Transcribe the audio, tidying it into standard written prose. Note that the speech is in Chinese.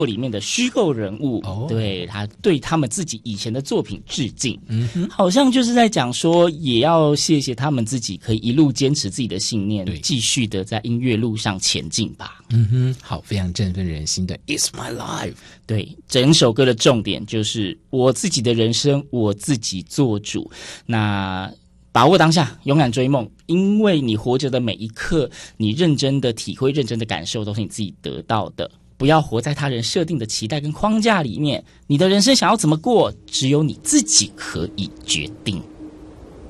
里面的虚构人物，对他对他们自己以前的作品致敬，好像就是在讲说，也要谢谢他们自己可以一路坚持自己的信念，继续的在音乐路上前进吧。 好，非常振奋人心的 It's My Life。 对，整首歌的重点就是我自己的人生，我自己做主。那把握当下，勇敢追梦，因为你活着的每一刻，你认真的体会，认真的感受，都是你自己得到的。不要活在他人设定的期待跟框架里面，你的人生想要怎么过，只有你自己可以决定。